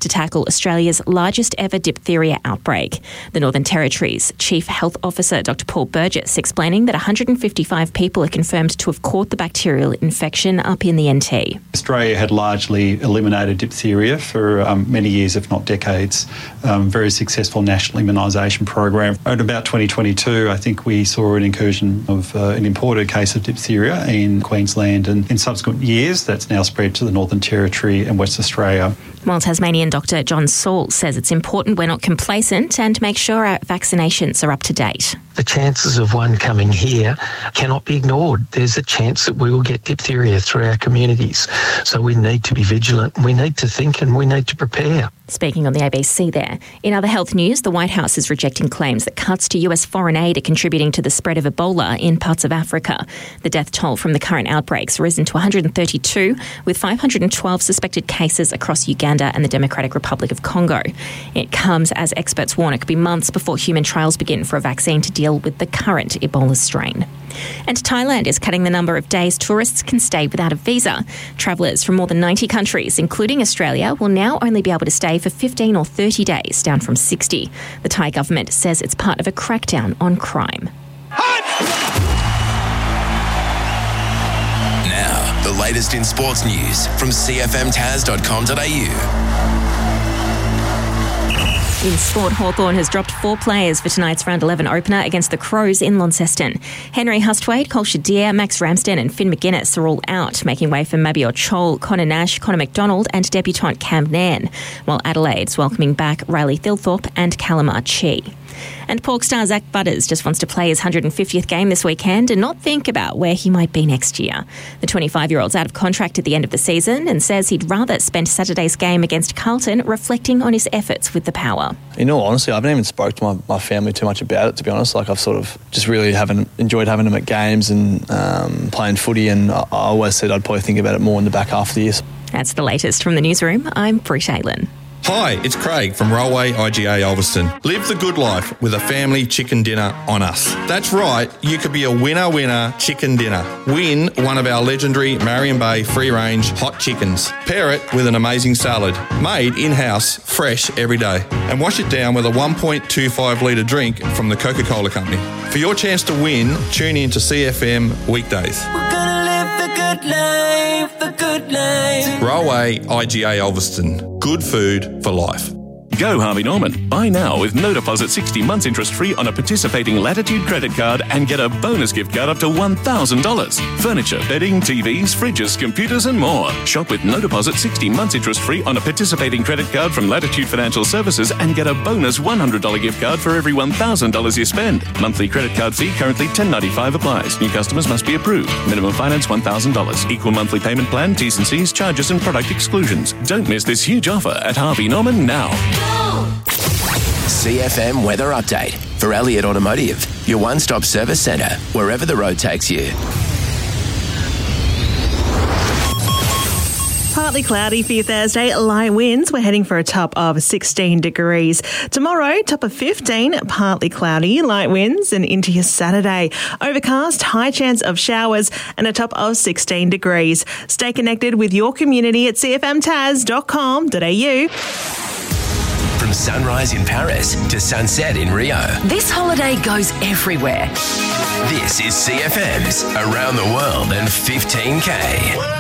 to tackle Australia's largest ever diphtheria outbreak. The Northern Territory's Chief Health Officer, Dr. Paul Burgess, explaining that 155 people are confirmed to have caught the bacterial infection up in the NT. Australia had largely eliminated diphtheria for many years, if not decades. Very successful national immunisation program. At about 2022, I think we saw an incursion of an imported case of diphtheria in Queensland, and in subsequent years that's now spread to the Northern Territory and West Australia. While Tasmanian Dr. John Saul says it's important we're not complacent and make sure our vaccinations are up to date. The chances of one coming here cannot be ignored. There's a chance that we will get diphtheria through our communities. So we need to be vigilant, we need to think and we need to prepare. Speaking on the ABC there. In other health news, the White House is rejecting claims that cuts to US foreign aid are contributing to the spread of Ebola in parts of Africa. The death toll from the current outbreaks risen to 132, with 512 suspected cases across Uganda and the Democratic Republic of Congo. It comes as experts warn it could be months before human trials begin for a vaccine to deal with the current Ebola strain. And Thailand is cutting the number of days tourists can stay without a visa. Travellers from more than 90 countries, including Australia, will now only be able to stay for 15 or 30 days, down from 60. The Thai government says it's part of a crackdown on crime. Now, the latest in sports news from cfmtaz.com.au. In sport, Hawthorn has dropped 4 players for tonight's round 11 opener against the Crows in Launceston. Henry Hustwaite, Cole Shadir, Max Ramsden and Finn McGuinness are all out, making way for Mabior Chol, Connor Nash, Connor McDonald and debutant Cam Nairn, while Adelaide's welcoming back Riley Thilthorpe and Calamar Chi. And Pork star Zach Butters just wants to play his 150th game this weekend and not think about where he might be next year. The 25-year-old's out of contract at the end of the season and says he'd rather spend Saturday's game against Carlton reflecting on his efforts with the Power. In all honesty, I haven't even spoke to my family too much about it, to be honest. I've sort of just really enjoyed having them at games and playing footy, and I always said I'd probably think about it more in the back half of the year. That's the latest from the newsroom. I'm Brit Aylin. Hi, it's Craig from Railway IGA Ulverston. Live the good life with a family chicken dinner on us. That's right, you could be a winner chicken dinner. Win one of our legendary Marion Bay free-range hot chickens. Pair it with an amazing salad, made in-house, fresh every day. And wash it down with a 1.25 litre drink from the Coca-Cola Company. For your chance to win, tune in to CFM weekdays. We're gonna live the good life, the good life. Railway IGA Ulverston. Good food for life. Go Harvey Norman. Buy now with no deposit 60 months interest free on a participating Latitude credit card and get a bonus gift card up to $1,000. Furniture, bedding, TVs, fridges, computers and more. Shop with no deposit 60 months interest free on a participating credit card from Latitude Financial Services and get a bonus $100 gift card for every $1,000 you spend. Monthly credit card fee currently $10.95 applies. New customers must be approved. Minimum finance $1,000. Equal monthly payment plan, T's and C's, charges and product exclusions. Don't miss this huge offer at Harvey Norman now. CFM Weather Update for Elliott Automotive, your one-stop service centre, wherever the road takes you. Partly cloudy for your Thursday, light winds. We're heading for a top of 16 degrees. Tomorrow, top of 15, partly cloudy, light winds, and into your Saturday. Overcast, high chance of showers, and a top of 16 degrees. Stay connected with your community at cfmtaz.com.au. From sunrise in Paris to sunset in Rio, this holiday goes everywhere. This is CFM's Around the World in 15K.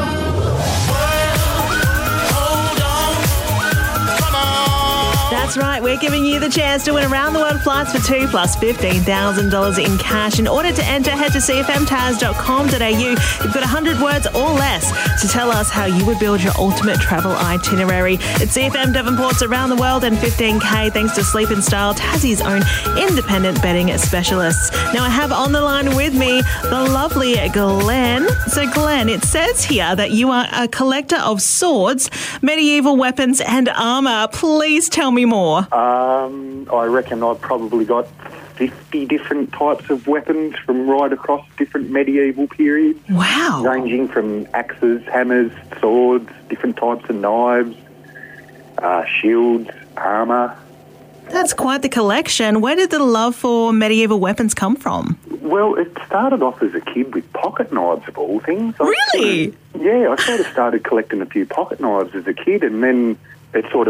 That's right, we're giving you the chance to win around the world flights for 2 plus $15,000 in cash. In order to enter, head to cfmtaz.com.au. You've got 100 words or less to tell us how you would build your ultimate travel itinerary. It's CFM Devonport's Around the World in 15K, thanks to Sleep and Style, Tassie's own independent betting specialists. Now I have on the line with me the lovely Glenn. So Glenn, it says here that you are a collector of swords, medieval weapons and armour. Please tell me more. I reckon I've probably got 50 different types of weapons from right across different medieval periods. Wow. Ranging from axes, hammers, swords, different types of knives, shields, armour. That's quite the collection. Where did the love for medieval weapons come from? Well, it started off as a kid with pocket knives, of all things. Really? I sort of started collecting a few pocket knives as a kid, and then it sort of